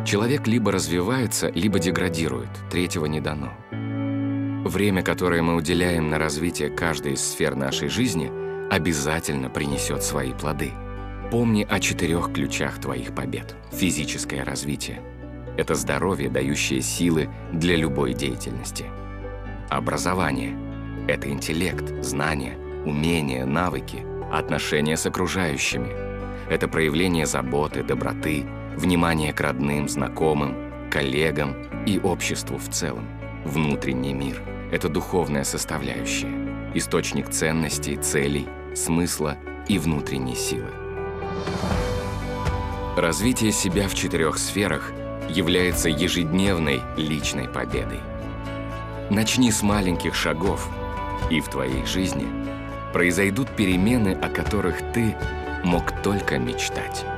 Человек либо развивается, либо деградирует, третьего не дано. Время, которое мы уделяем на развитие каждой из сфер нашей жизни, обязательно принесет свои плоды. Помни о 4 ключах твоих побед. Физическое развитие – это здоровье, дающее силы для любой деятельности. Образование – это интеллект, знания, умения, навыки, отношения с окружающими. Это проявление заботы, доброты, внимания к родным, знакомым, коллегам и обществу в целом. Внутренний мир – это духовная составляющая, источник ценностей, целей, смысла и внутренней силы. Развитие себя в 4 сферах является ежедневной личной победой. Начни с маленьких шагов, и в твоей жизни произойдут перемены, о которых ты мог только мечтать.